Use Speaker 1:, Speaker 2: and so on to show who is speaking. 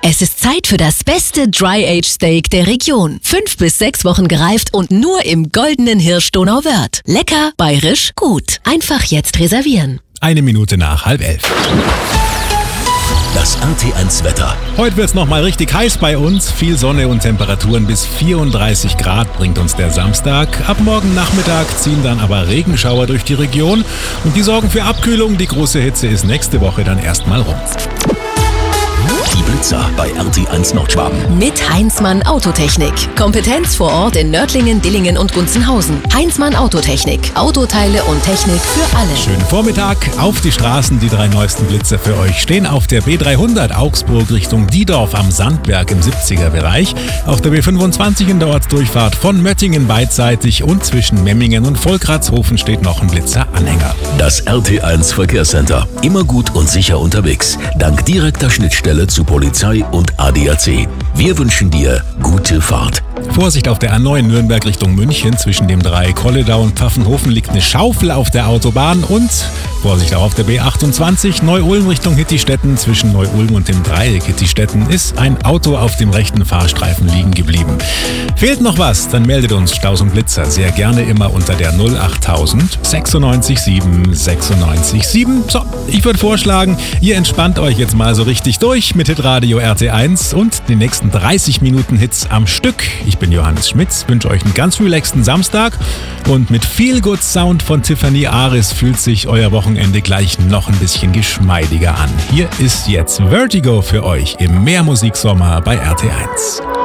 Speaker 1: Es ist Zeit für das beste Dry-Aged-Steak der Region. 5 bis 6 Wochen gereift und nur im goldenen Hirsch Donauwörth. Lecker, bayerisch, gut. Einfach jetzt reservieren.
Speaker 2: 1 Minute nach 10:30.
Speaker 3: Das RT1 Wetter.
Speaker 2: Heute wird's nochmal richtig heiß bei uns. Viel Sonne und Temperaturen bis 34 Grad bringt uns der Samstag. Ab morgen Nachmittag ziehen dann aber Regenschauer durch die Region. Und die sorgen für Abkühlung. Die große Hitze ist nächste Woche dann erstmal rum.
Speaker 3: Die Blitzer bei RT1 Nordschwaben.
Speaker 1: Mit Heinzmann Autotechnik. Kompetenz vor Ort in Nördlingen, Dillingen und Gunzenhausen. Heinzmann Autotechnik. Autoteile und Technik für alle.
Speaker 2: Schönen Vormittag. Auf die Straßen. Die 3 neuesten Blitzer für euch stehen auf der B300 Augsburg Richtung Diedorf am Sandberg im 70er-Bereich. Auf der B25 in der Ortsdurchfahrt von Möttingen beidseitig und zwischen Memmingen und Volkratshofen steht noch ein Blitzeranhänger.
Speaker 3: Das RT1 Verkehrscenter. Immer gut und sicher unterwegs. Dank direkter Schnittstelle zu Polizei und ADAC. Wir wünschen dir gute Fahrt.
Speaker 2: Vorsicht auf der A9 Nürnberg Richtung München. Zwischen dem Dreieck Kolledau und Pfaffenhofen liegt eine Schaufel auf der Autobahn. Und Vorsicht auch auf der B28 Neu-Ulm Richtung Hittistetten. Zwischen Neu-Ulm und dem Dreieck Hittistetten ist ein Auto auf dem rechten Fahrstreifen liegen geblieben. Fehlt noch was? Dann meldet uns Staus und Blitzer sehr gerne immer unter der 08000 96 7 96 7. So, ich würde vorschlagen, ihr entspannt euch jetzt mal so richtig durch mit Hitradio RT1 und den nächsten 30 Minuten Hits am Stück. Ich bin Johannes Schmitz, wünsche euch einen ganz relaxten Samstag und mit viel Good Sound von Tiffany Aris fühlt sich euer Wochenende gleich noch ein bisschen geschmeidiger an. Hier ist jetzt Vertigo für euch im Mehrmusiksommer bei RT1.